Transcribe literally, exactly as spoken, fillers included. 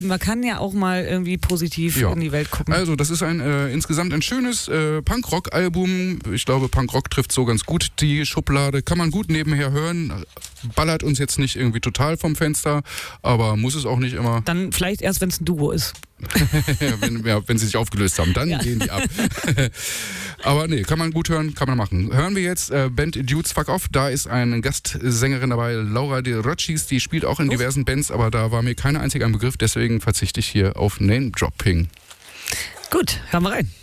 man kann ja auch mal irgendwie positiv Ja. in die Welt gucken. Also das ist ein äh, insgesamt ein schönes äh, Punkrock-Album. Ich glaube, Punkrock trifft so ganz gut die Schublade. Kann man gut nebenher hören. Ballert uns jetzt nicht irgendwie total vom Fenster, aber muss es auch nicht immer. Dann vielleicht erst, wenn es ein Duo ist. wenn, ja, wenn sie sich aufgelöst haben, dann Ja. gehen die ab. Aber nee, kann man gut hören, kann man machen. Hören wir jetzt äh, Band Dudes Fuck Off. Da ist eine Gastsängerin dabei, Laura de Rochis, die spielt auch in Oh. diversen Bands, aber da war mir keine einzige ein Begriff, deswegen verzichte ich hier auf Name-Dropping. Gut, hören wir rein.